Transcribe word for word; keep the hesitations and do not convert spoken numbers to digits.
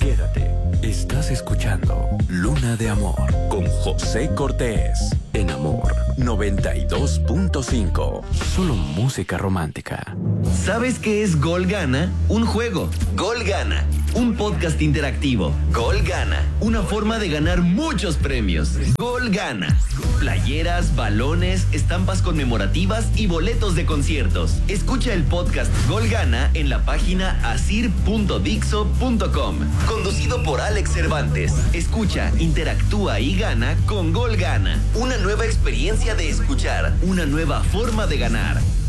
Quédate. Estás escuchando Luna de Amor con José Cortés en Amor noventa y dos punto cinco. Solo música romántica. ¿Sabes qué es Gol Gana? Un juego. Gol Gana. Un podcast interactivo. Gol Gana. Una forma de ganar muchos premios. Gol Gana. Playeras, balones, estampas conmemorativas y boletos de conciertos. Escucha el podcast Gol Gana en la página asir punto dixo punto com. Conducido por Alex Cervantes. Escucha, interactúa y gana con Gol Gana. Una nueva experiencia de escuchar. Una nueva forma de ganar.